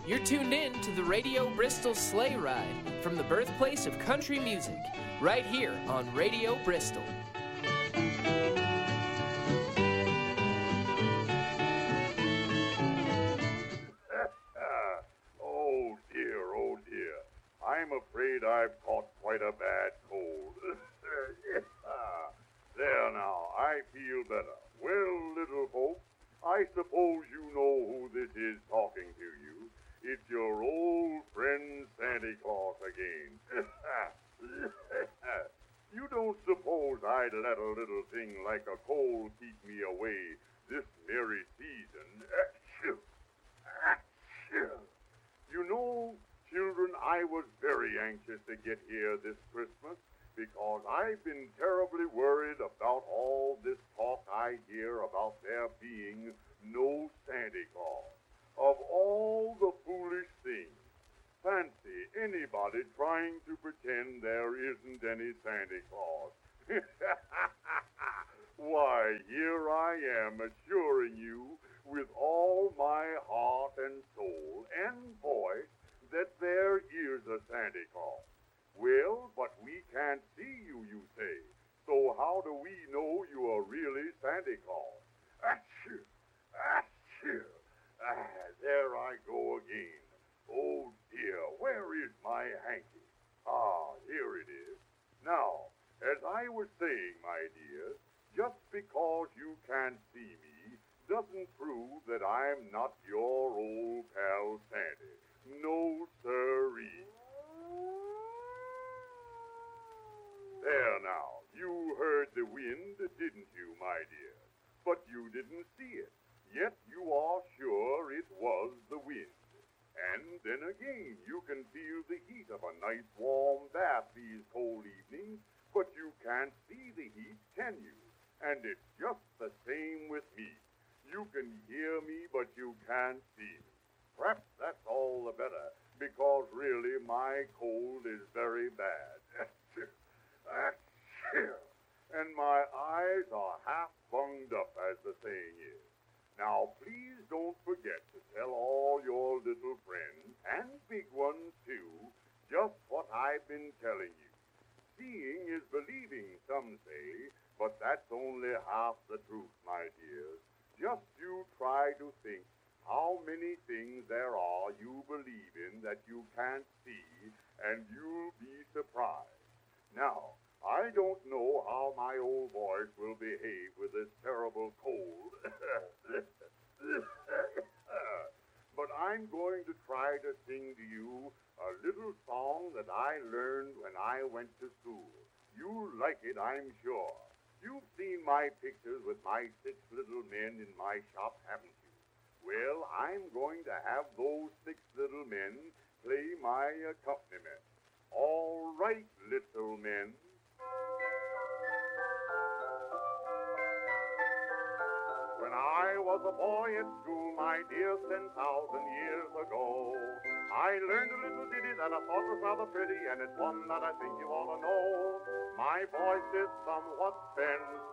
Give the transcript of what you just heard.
You're tuned in to the Radio Bristol Sleigh Ride from the birthplace of country music, right here on Radio Bristol. Oh dear. I'm afraid I've caught quite a bad cold. There now, I feel better. Well, little folks, I suppose you know who this is talking to you. It's your old friend Santa Claus again. You don't suppose I'd let a little thing like a cold keep me away this merry season? Achoo! Achoo! You know, children, I was very anxious to get here this Christmas because I've been terribly worried about all this talk I hear about there being no Santa Claus. Of all the foolish things, fancy anybody trying to pretend there isn't any Santa Claus. Why, here I am assuring you with all my heart and soul and voice that there is a Santa Claus. Well, but we can't see you, you say. So how do we know you are really Santa Claus? Achoo! Achoo! There I go again. Oh dear, where is my hanky? Ah, here it is. Now, as I was saying, my dear, just because you can't see me doesn't prove that I'm not your old pal Santa. No, sirree. There now, you heard the wind, didn't you, my dear? But you didn't see it. Yet you are sure it was the wind. And then again, you can feel the heat of a nice warm bath these cold evenings, but you can't see the heat, can you? And it's just the same with me. You can hear me, but you can't see me. Perhaps that's all the better, because really my cold is very bad. And my eyes are half bunged up, as the saying is. Now, please don't forget to tell all your little friends, and big ones too, just what I've been telling you. Seeing is believing, some say, but that's only half the truth, my dears. Just you try to think how many things there are you believe in that you can't see, and you'll be surprised. Now, I don't know how my old voice will behave with this terrible cold. But I'm going to try to sing to you a little song that I learned when I went to school. You'll like it, I'm sure. You've seen my pictures with my 6 little men in my shop, haven't you? Well, I'm going to have those 6 little men play my accompaniment. All right, little men. When I was a boy at school, my dear, 10,000 years ago, I learned a little ditty that I thought was rather pretty, and it's one that I think you ought to know. My voice is somewhat bent,